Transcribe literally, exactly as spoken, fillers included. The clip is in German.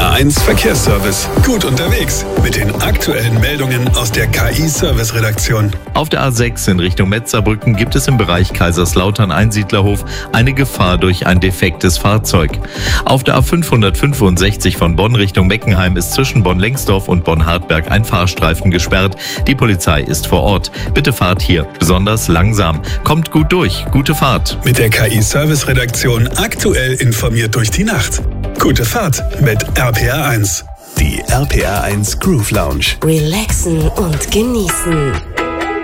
R eins Verkehrsservice. Gut unterwegs mit den aktuellen Meldungen aus der K I-Service-Redaktion. Auf der A sechs in Richtung Metzerbrücken gibt es im Bereich Kaiserslautern-Einsiedlerhof eine Gefahr durch ein defektes Fahrzeug. Auf der A fünfhundertfünfundsechzig von Bonn Richtung Meckenheim ist zwischen Bonn-Lengsdorf und Bonn-Hartberg ein Fahrstreifen gesperrt. Die Polizei ist vor Ort. Bitte fahrt hier besonders langsam. Kommt gut durch. Gute Fahrt. Mit der K I-Service-Redaktion aktuell informiert durch die Nacht. Gute Fahrt mit R P R eins. Die R P R eins Groove Lounge. Relaxen und genießen.